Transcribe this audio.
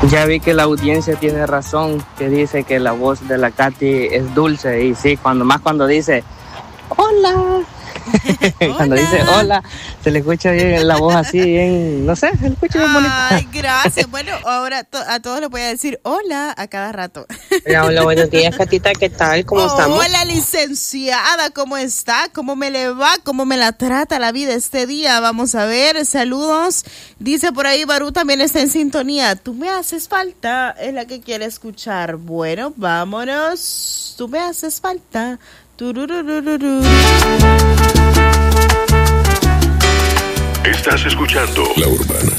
Ya vi que la audiencia tiene razón, que dice que la voz de la Katy es dulce. Y sí, cuando dice hola, cuando dice hola, se le escucha bien la voz así, bien, no sé, se le escucha bien bonita. Ay, gracias. Bueno, ahora a todos les voy a decir hola a cada rato. Hola, buenos días, Catita, ¿qué tal? ¿Cómo estamos? Hola, licenciada, ¿cómo está? ¿Cómo me le va? ¿Cómo me la trata la vida este día? Vamos a ver, saludos. Dice por ahí, Barú también está en sintonía. Tú me haces falta, es la que quiere escuchar. Bueno, vámonos. Tú me haces falta. Turururururu. Estás escuchando La Urbana.